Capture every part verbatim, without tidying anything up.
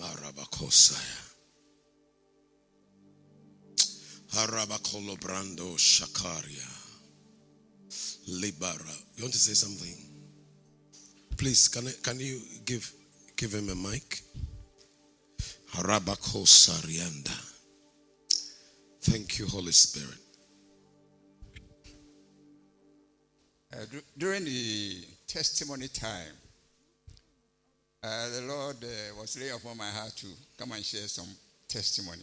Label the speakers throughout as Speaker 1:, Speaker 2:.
Speaker 1: Arabakosaya. Arabakolo brando shakaria. Libara. You want to say something? Please, can I, can you give give him a mic? Arabakosarianda. Thank you, Holy Spirit.
Speaker 2: Uh, d- during the testimony time, uh, the Lord uh, was laying upon my heart to come and share some testimony.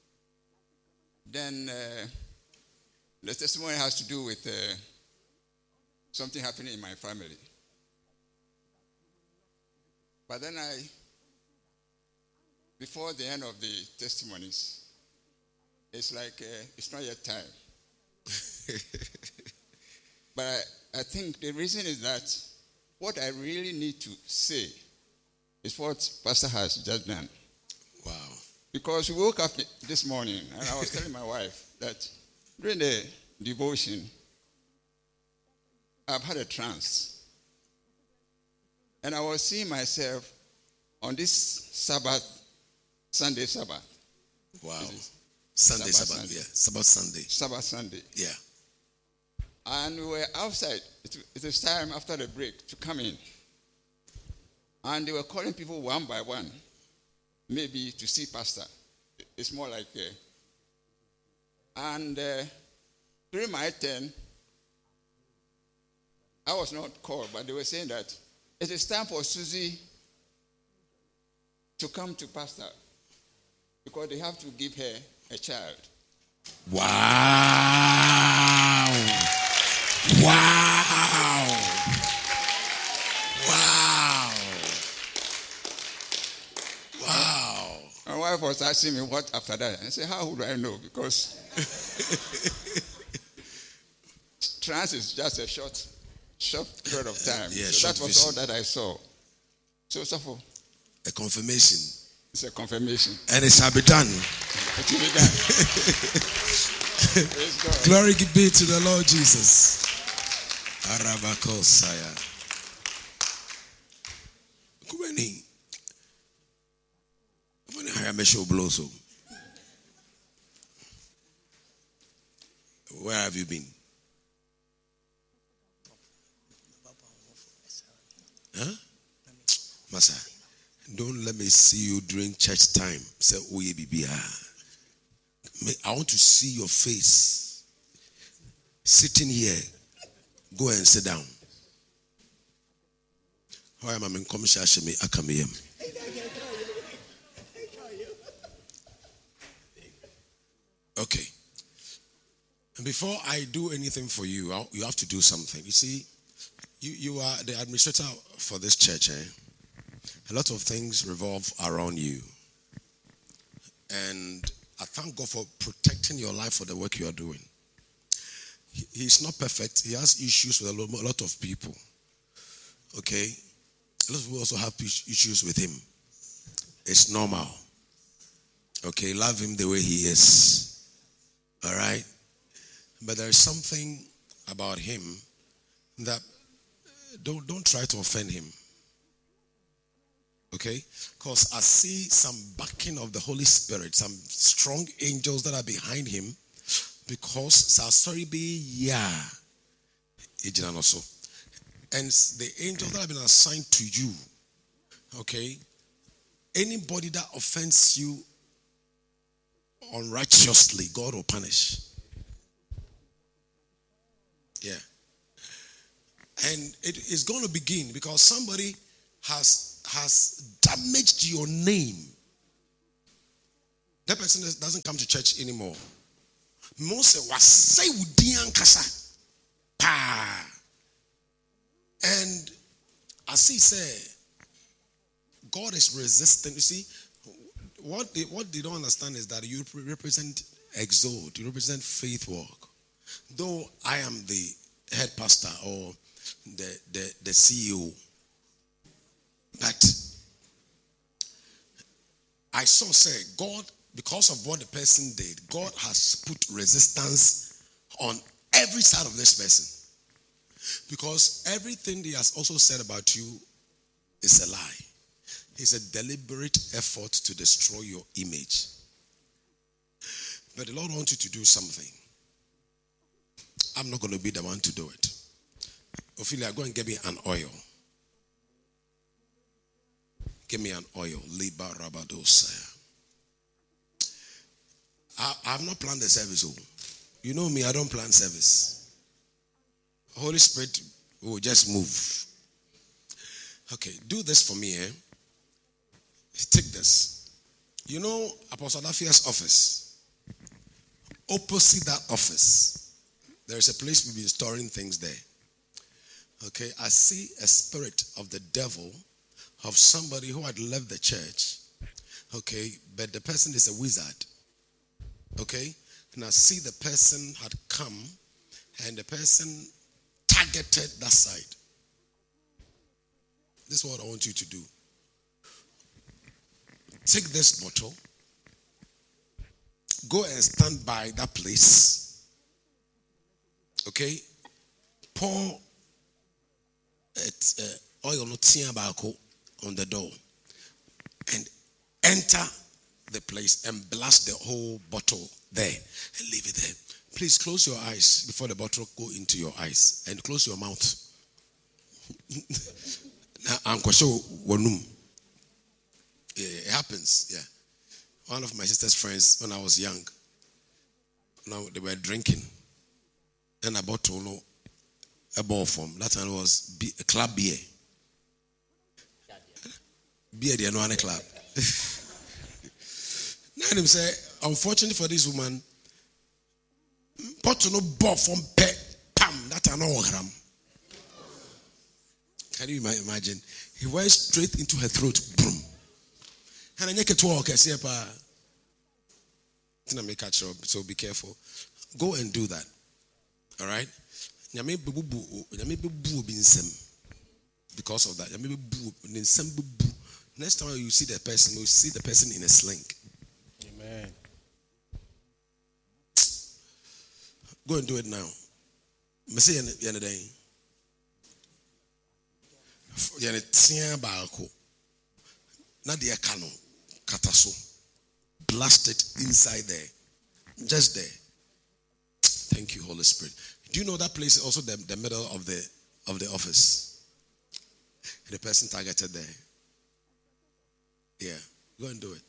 Speaker 2: Then uh, the testimony has to do with uh, something happening in my family. But then I, before the end of the testimonies, it's like uh, it's not yet time. But I, I think the reason is that what I really need to say is what Pastor has just done.
Speaker 1: Wow.
Speaker 2: Because we woke up this morning and I was telling my wife that during the devotion, I've had a trance. And I was seeing myself on this Sabbath, Sunday Sabbath.
Speaker 1: Wow. Sunday
Speaker 2: Sabbath,
Speaker 1: Sabbath,
Speaker 2: Sunday.
Speaker 1: yeah. Sabbath Sunday.
Speaker 2: Sabbath Sunday.
Speaker 1: Yeah.
Speaker 2: And we were outside. It, it was time after the break to come in. And they were calling people one by one, maybe to see Pastor. It's more like... Uh, and uh, during my turn, I was not called, but they were saying that it is time for Susie to come to Pastor because they have to give her a child.
Speaker 1: Wow. Wow. Wow. Wow.
Speaker 2: My wife was asking me what after that. I said, how would I know? Because trance is just a short, short period of time.
Speaker 1: Yeah,
Speaker 2: so that was
Speaker 1: vision.
Speaker 2: all that I saw. So, so
Speaker 1: A confirmation.
Speaker 2: it's a confirmation.
Speaker 1: And it shall be done.
Speaker 2: It will be done. Praise God.
Speaker 1: Glory be to the Lord Jesus. Arabakosaya. Kumeni. Kumeni hayamesho bloso. Where have you been? Huh? Masa, don't let me see you during church time. Say, oh, yeah, baby. I want to see your face. Sitting here. Go and sit down. How am I in commission? I come here. Okay. And before I do anything for you, I'll, you have to do something. You see, you, you are the administrator for this church. Eh? A lot of things revolve around you. And I thank God for protecting your life for the work you are doing. He, he's not perfect. He has issues with a lot of people. Okay? A lot of people also have issues with him. It's normal. Okay? Love him the way he is. All right? But there is something about him that don't, don't try to offend him. Okay? Because I see some backing of the Holy Spirit, some strong angels that are behind him, because Sasori be yeah. Also. And the angels that have been assigned to you, okay, anybody that offends you unrighteously, God will punish. Yeah. And it is going to begin because somebody has has damaged your name. That person doesn't come to church anymore. Moses was say udian kasa. Pa. And as he said, God is resistant. You see, what they, what they don't understand is that you represent exalt, you represent faith walk. Though I am the head pastor or the, the, the C E O, but I saw say God, because of what the person did, God has put resistance on every side of this person. Because everything he has also said about you is a lie. It's a deliberate effort to destroy your image. But the Lord wants you to do something. I'm not going to be the one to do it. Ophelia, go and get me an oil. Give me an oil. Liba Rabadosaya. I have not planned the service. Oh. You know me, I don't plan service. Holy Spirit will just move. Okay, do this for me, eh? Take this. You know Apostle Dafia's office? Opposite that office, there is a place we've been storing things there. Okay, I see a spirit of the devil of somebody who had left the church. Okay, but the person is a wizard. Okay, and I see the person had come and the person targeted that side. This is what I want you to do. Take this bottle. Go and stand by that place. Okay? Pour it, uh, oil on the door. And enter the place and blast the whole bottle there. And leave it there. Please close your eyes before the bottle go into your eyes. And close your mouth. I'm going to show you. Yeah, it happens, yeah. One of my sister's friends, when I was young, now they were drinking. And I bought to know a ball form. That time was a club beer. Beer, they are not a club. Now him say, unfortunately for this woman, bought to know ball form pe pam. That are no gram. Can you imagine? He went straight into her throat. Boom. And I make it walk. I say, so be careful. Go and do that. All right? Because of that. Next time you see the person, you see the person in a sling.
Speaker 3: Amen.
Speaker 1: Go and do it now. I say the other day. Yana tia baako. Na dia kano kataso. Blast it inside there. Just there. Thank you, Holy Spirit. Do you know that place is also the, the middle of the of the office? The person targeted there. Yeah. Go and do it.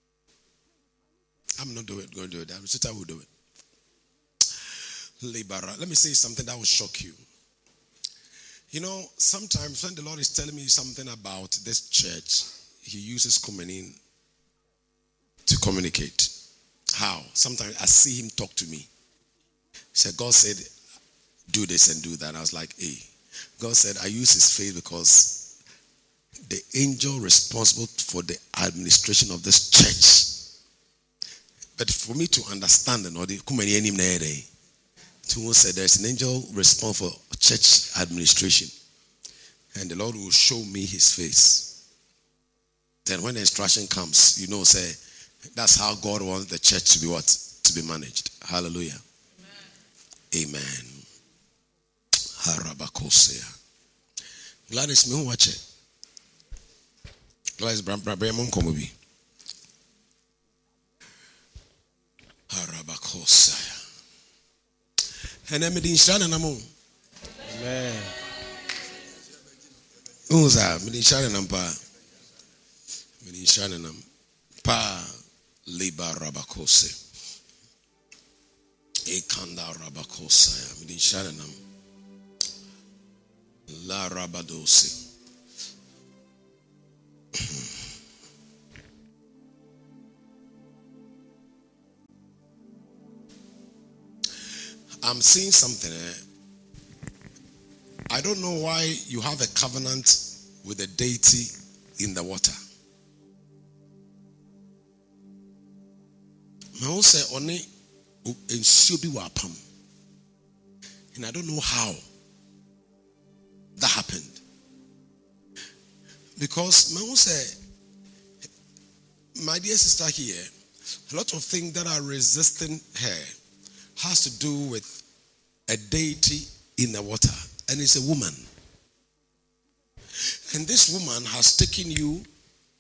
Speaker 1: I'm not doing it. Go and do it. I'm sure I will do it. Libara. Let me say something that will shock you. You know, sometimes when the Lord is telling me something about this church, he uses communion to communicate. How? Sometimes I see him talk to me. He said, God said, do this and do that. And I was like, hey. God said, I use his faith because the angel responsible for the administration of this church. But for me to understand, the to said there's an angel responsible for church administration, and the Lord will show me his face. Then when the instruction comes, you know, say that's how God wants the church to be what? To be managed. Hallelujah. Amen. Harabakosea. Gladys, me watch it. Gladys, Brabramon Komobi. Harabakosea. And then medin shana na mo.
Speaker 3: Amen.
Speaker 1: Unza medin shana na pa. Medin shana na pa liba rabakose. Ekanda rabakose. Medin shana na la rabadose. I'm seeing something. Eh? I don't know why you have a covenant with a deity in the water. I say only wapam, and I don't know how that happened. Because I say, my dear sister here, a lot of things that are resisting her has to do with a deity in the water, and it's a woman. And this woman has taken you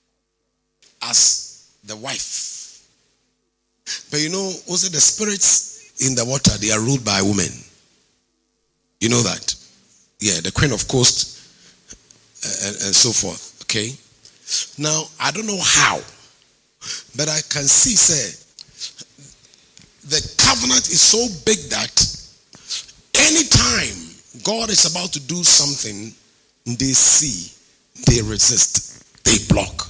Speaker 1: as the wife. But you know, also the spirits in the water, they are ruled by women. You know that? Yeah, the queen of coast and, and so forth. Okay? Now, I don't know how, but I can see, say, the covenant is so big that anytime God is about to do something, they see, they resist, they block.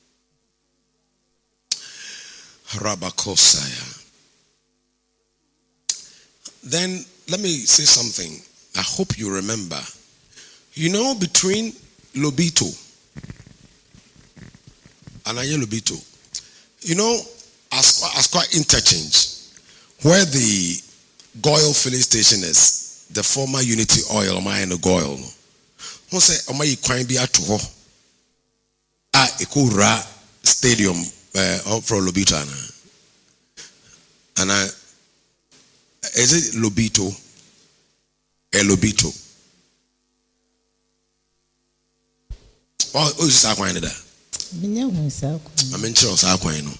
Speaker 1: Rabakosaya. Then let me say something. I hope you remember. You know, between Lobito and Aye Lobito, you know, as as quite interchange, where the Goyle filling station is, the former Unity Oil, my and the Goyle. Who say, "Oh my, crime be at ho." Ah, Ikura Stadium, uh, from Lobito, and I is it Lobito? A Lobito. Oh, oh, is that quite that? I mean, sure, so quite no.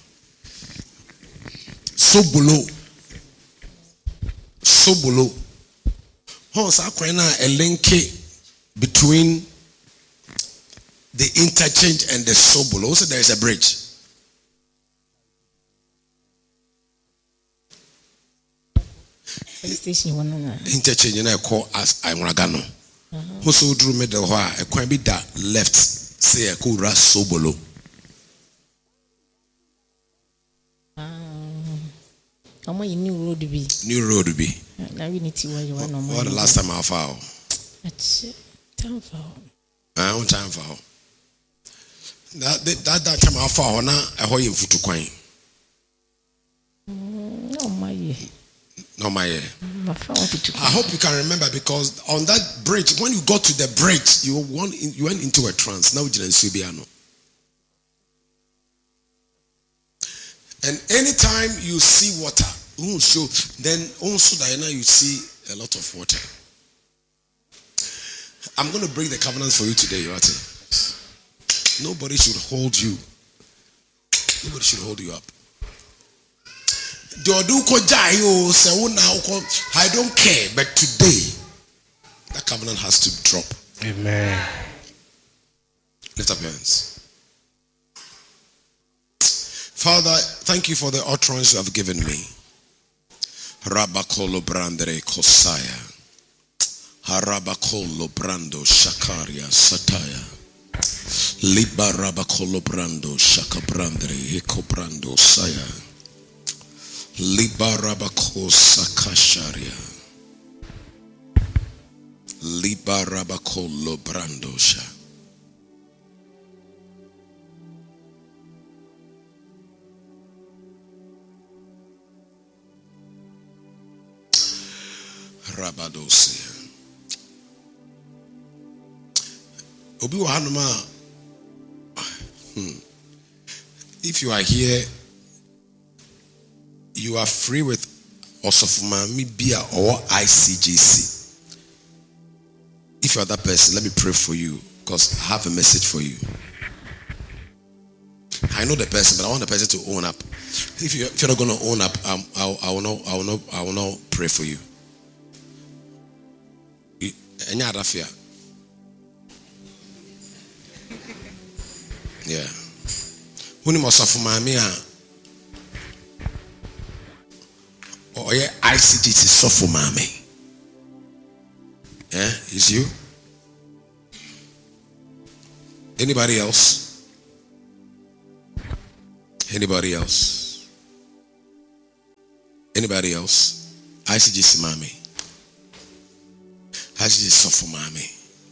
Speaker 1: So below, so below. Oh, so quite now a link between the interchange and the so below. So there is a bridge. Interchange and I call as I want to go. Who so drew me the why a quite bit that left say a cool ras so below.
Speaker 4: Um, new road be
Speaker 1: new road be.
Speaker 4: Now we need to where you want no
Speaker 1: more. What the last time I found?
Speaker 4: That's time for.
Speaker 1: I want time for. That that that time I found now I hold him for to coin.
Speaker 4: No my.
Speaker 1: No, my I hope you can remember, because on that bridge, when you got to the bridge, you went, you went into a trance. Now you didn't see piano. And anytime you see water, then also Diana, you see a lot of water. I'm going to break the covenants for you today, Yati. Nobody should hold you. Nobody should hold you up. I don't care, but today that covenant has to drop.
Speaker 3: Amen.
Speaker 1: Lift up your hands. Father, thank you for the utterance you have given me. Rabakolo brandere kosaya. Harabakolo brando shakaria sataya. Liba rabakolo brando shakabrandere hiko brando saya. Libarabako sakasharia. Libarabako lobrandosha. Rabadosia. Obi wahanuma. Hmm. If you are here, you are free with Osofumami Bia or I C G C. If you are that person, let me pray for you, because I have a message for you. I know the person, but I want the person to own up. If, you, if you're not going to own up, um, I, I will not. I will not. I will not pray for you. Any other fear? Yeah. When you Osofumami oh yeah, I C G C so for mommy. Yeah, is you? Anybody else? Anybody else? Anybody else? I C G C mommy. I C G C so for mommy.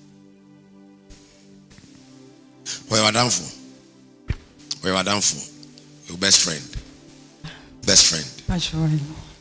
Speaker 1: Where you are down for? Where you are down for? Your best friend. Best friend.
Speaker 5: That's right.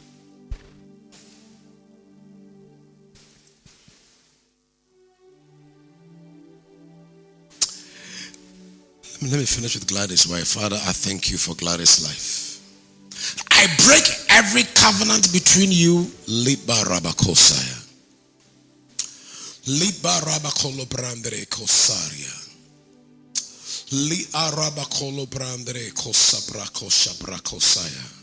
Speaker 1: Let me finish with Gladys' wife. Father, I thank you for Gladys' life. I break every covenant between you, Liba Rabakosaya. Liba Rabakolo Brandere Kosaria. Li araba kolo brandre kosa brako shabra kosaya.